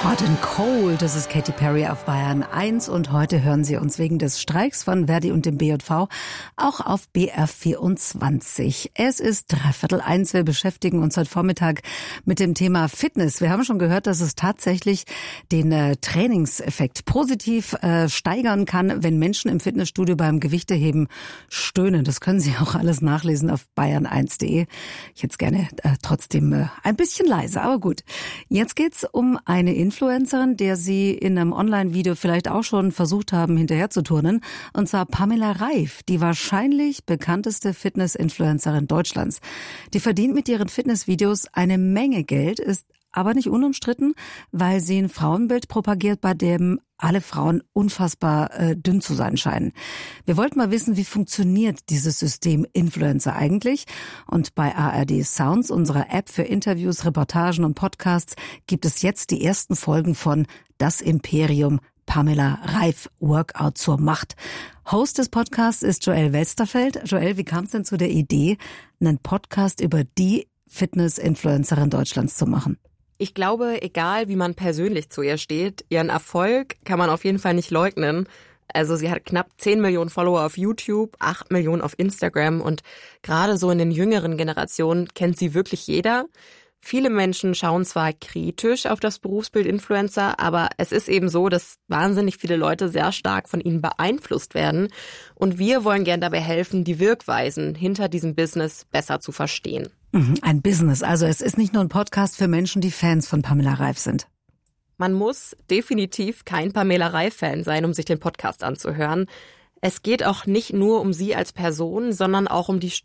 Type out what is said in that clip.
Hot and Cold, das ist Katy Perry auf Bayern 1 und heute hören Sie uns wegen des Streiks von Verdi und dem BJV auch auf BR24. Es ist 1:15. Wir beschäftigen uns heute Vormittag mit dem Thema Fitness. Wir haben schon gehört, dass es tatsächlich den Trainingseffekt positiv steigern kann, wenn Menschen im Fitnessstudio beim Gewichteheben stöhnen. Das können Sie auch alles nachlesen auf bayern1.de. Ich hätte es gerne trotzdem ein bisschen leise, aber gut. Jetzt geht's um eine Influencerin, der Sie in einem Online-Video vielleicht auch schon versucht haben, hinterher zu turnen. Und zwar Pamela Reif, die wahrscheinlich bekannteste Fitness-Influencerin Deutschlands. Die verdient mit ihren Fitnessvideos eine Menge Geld, ist aber nicht unumstritten, weil sie ein Frauenbild propagiert, bei dem alle Frauen unfassbar dünn zu sein scheinen. Wir wollten mal wissen, wie funktioniert dieses System Influencer eigentlich? Und bei ARD Sounds, unserer App für Interviews, Reportagen und Podcasts, gibt es jetzt die ersten Folgen von Das Imperium Pamela Reif, Workout zur Macht. Host des Podcasts ist Joel Westerfeld. Joel, wie kam es denn zu der Idee, einen Podcast über die Fitness-Influencerin Deutschlands zu machen? Ich glaube, egal wie man persönlich zu ihr steht, ihren Erfolg kann man auf jeden Fall nicht leugnen. Also sie hat knapp 10 Millionen Follower auf YouTube, 8 Millionen auf Instagram und gerade so in den jüngeren Generationen kennt sie wirklich jeder. Viele Menschen schauen zwar kritisch auf das Berufsbild Influencer, aber es ist eben so, dass wahnsinnig viele Leute sehr stark von ihnen beeinflusst werden. Und wir wollen gern dabei helfen, die Wirkweisen hinter diesem Business besser zu verstehen. Ein Business, also es ist nicht nur ein Podcast für Menschen, die Fans von Pamela Reif sind. Man muss definitiv kein Pamela Reif-Fan sein, um sich den Podcast anzuhören. Es geht auch nicht nur um sie als Person, sondern auch um die